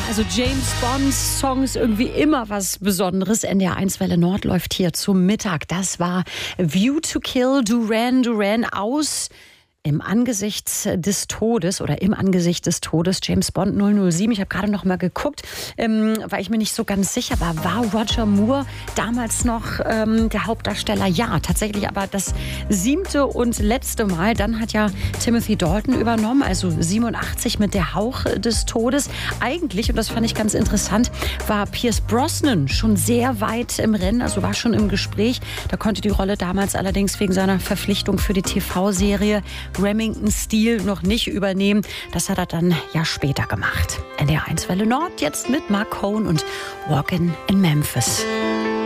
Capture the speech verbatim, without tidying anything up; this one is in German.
Also James Bond Songs irgendwie immer was Besonderes. N D R eins Welle Nord läuft hier zum Mittag. Das war View to Kill, Duran Duran aus Im Angesicht des Todes oder im Angesicht des Todes, James Bond null null sieben. Ich habe gerade noch mal geguckt, ähm, weil ich mir nicht so ganz sicher war. War Roger Moore damals noch ähm, der Hauptdarsteller? Ja, tatsächlich aber das siebte und letzte Mal. Dann hat ja Timothy Dalton übernommen, also siebenundachtzig mit Der Hauch des Todes. Eigentlich, und das fand ich ganz interessant, war Pierce Brosnan schon sehr weit im Rennen, also war schon im Gespräch. Da konnte die Rolle damals allerdings wegen seiner Verpflichtung für die T V-Serie Remington Steel noch nicht übernehmen. Das hat er dann ja später gemacht. N D R eins Welle Nord jetzt mit Mark Cohn und Walkin' in Memphis.